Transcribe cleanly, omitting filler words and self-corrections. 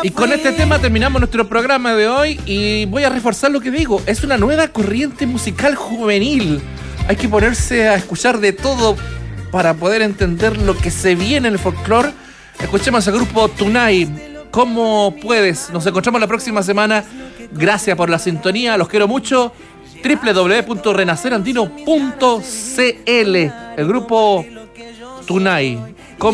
Y con este tema terminamos nuestro programa de hoy y voy a reforzar lo que digo. Es una nueva corriente musical juvenil. Hay que ponerse a escuchar de todo para poder entender lo que se viene en el folclore. Escuchemos al grupo Tonight. ¿Cómo puedes? Nos encontramos la próxima semana. Gracias por la sintonía. Los quiero mucho. www.renacerandino.cl. El grupo Tonight.